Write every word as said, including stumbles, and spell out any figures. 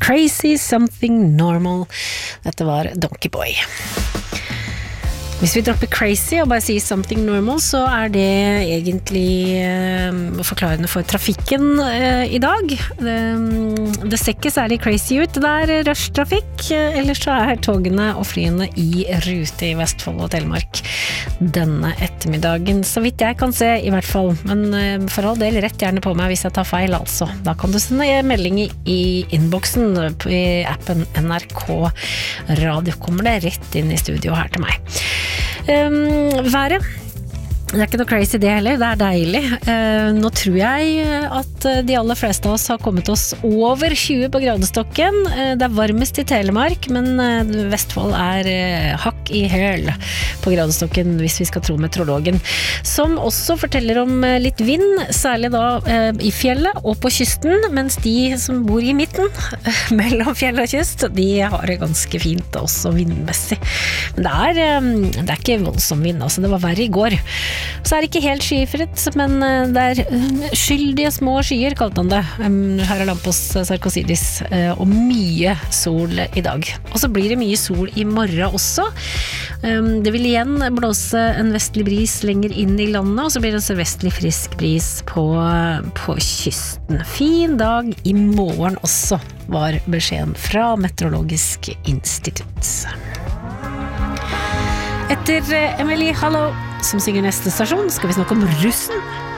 Crazy Something Normal. Dette var Donkey Boy. Hvis vi dropper crazy og bare sier something normal, så er det egentlig eh, forklarende for trafikken eh, i dag. Det, det ser ikke særlig crazy ut. Det er rushtrafikk, eh, ellers så er togene og flyene i rute i Vestfold og Telemark denne ettermiddagen. Så vidt jeg kan se i hvert fall, men eh, for all del rett gjerne på meg hvis jeg tar feil altså. Da kan du sende melding i, i inboxen i appen N R K Radio. Kommer det rett inn i studio her til meg. Um, været det er ikke noe crazy det heller, det er deilig uh, nå tror jeg at de aller fleste av oss har kommet oss over tjue på gradestokken uh, det er varmest i Telemark men uh, Vestfold er uh, hakk i hæl på gradestokken hvis vi skal tro meteorologen som også forteller om uh, litt vind særlig da uh, i fjellet og på kysten mens de som bor i midten uh, mellom fjell og kyst de har det ganske fint også vindmessig men det er, um, det er ikke voldsom vind altså det var verre i går så er det ikke helt skyfritt, men det er skyldige små skyer, kalte han det. Her er Lampos Sarkosidis, og mye sol i dag. Og så blir det mye sol i morgen også. Det vil igjen blåse en vestlig bris lenger inn i landet, og så blir det en vestlig frisk bris på, på kysten. Fin dag i morgen også, var beskjeden fra Meteorologisk institutt. Etter Emily Hallow som synger neste stasjon skal vi snakke om russen